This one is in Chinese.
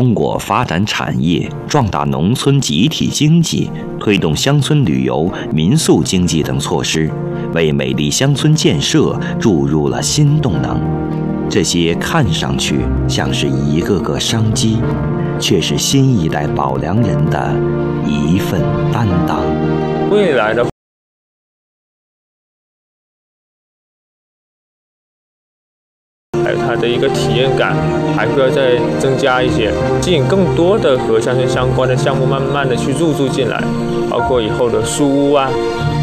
通过发展产业、壮大农村集体经济、推动乡村旅游、民宿经济等措施，为美丽乡村建设注入了新动能。这些看上去像是一个个商机，却是新一代保良人的一份担当。 未来的还有它的一个体验感，还会要再增加一些，吸引更多的和乡村相关的项目，慢慢的去入驻进来，包括以后的书屋啊。